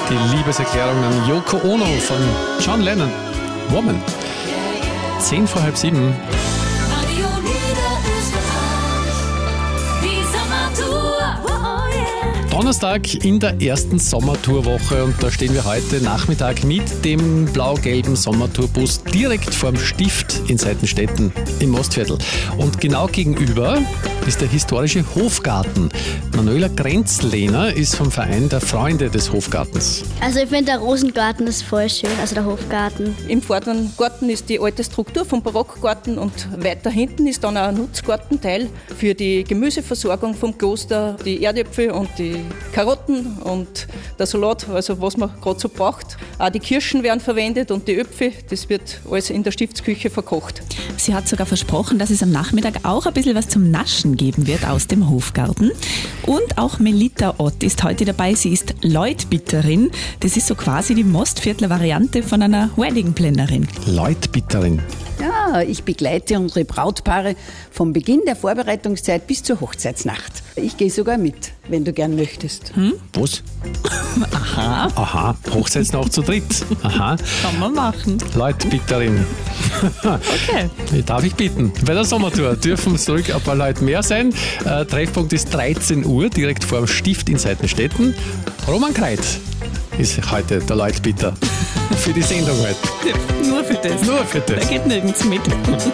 Die Liebeserklärung an Yoko Ono von John Lennon. Woman. 7:10. Radio Niederösterreich, die Sommertour. Oh yeah. Donnerstag in der ersten Sommertourwoche und da stehen wir heute Nachmittag mit dem blau-gelben Sommertourbus direkt vorm Stift in Seitenstetten im Mostviertel. Und genau gegenüber ist der historische Hofgarten. Manuela Grenzlehner ist vom Verein der Freunde des Hofgartens. Also ich finde, der Rosengarten ist voll schön, also der Hofgarten. Im vorderen Garten ist die alte Struktur vom Barockgarten und weiter hinten ist dann auch ein Nutzgartenteil für die Gemüseversorgung vom Kloster, die Erdäpfel und die Karotten und der Salat, also was man gerade so braucht. Auch die Kirschen werden verwendet und die Äpfel, das wird alles in der Stiftsküche verkocht. Sie hat sogar versprochen, dass es am Nachmittag auch ein bisschen was zum Naschen geben wird aus dem Hofgarten. Und auch Melita Ott ist heute dabei. Sie ist Leutbitterin. Das ist so quasi die Mostviertler Variante von einer Wedding-Plannerin. Leutbitterin. Ja, ich begleite unsere Brautpaare vom Beginn der Vorbereitungszeit bis zur Hochzeitsnacht. Ich gehe sogar mit, wenn du gern möchtest. Was? Aha, Aha, Hochzeitsnacht zu dritt. Aha, kann man machen. Leutbitterin. Okay. Darf ich bitten? Bei der Sommertour dürfen es ruhig ein paar Leute mehr sein. Treffpunkt ist 13 Uhr, direkt vor dem Stift in Seitenstetten. Roman Kreit ist heute der Leutbitter. Für die Sendung heute. Nur für das. Nur für das. Da geht nirgends mit.